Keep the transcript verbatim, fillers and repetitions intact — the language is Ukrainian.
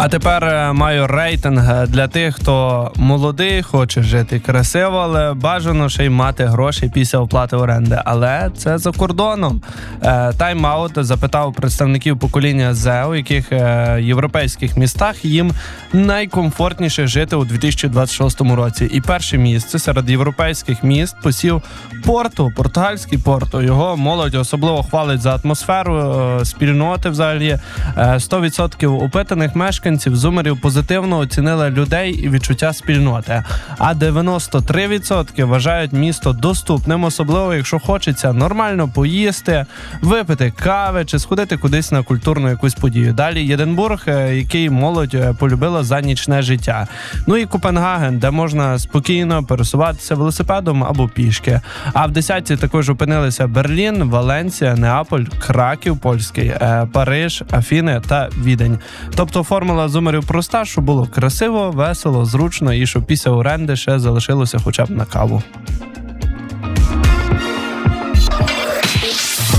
А тепер е, маю рейтинг для тих, хто молодий, хоче жити красиво, але бажано ще й мати гроші після оплати оренди. Але це за кордоном. Е, Тайм-аут запитав представників покоління зет, у яких е, європейських містах їм найкомфортніше жити у дві тисячі двадцять шостому році. І перше місце серед європейських міст посів Порту, португальський Порту. Його молодь особливо хвалить за атмосферу, е, спільноти взагалі. Е, сто відсотків опитаних мешканців зумерів позитивно оцінили людей і відчуття спільноти. А дев'яносто три відсотки вважають місто доступним, особливо якщо хочеться нормально поїсти, випити кави чи сходити кудись на культурну якусь подію. Далі Єдинбург, е, який молодь е, полюбила за нічне життя. Ну і Копенгаген, де можна спокійно пересуватися велосипедом або пішки. А в десятці також опинилися Берлін, Валенсія, Неаполь, Краків польський, е, Париж, Афіни та Відень. Тобто формула зумерів проста, щоб було красиво, весело, зручно і щоб після оренди ще залишилося хоча б на каву.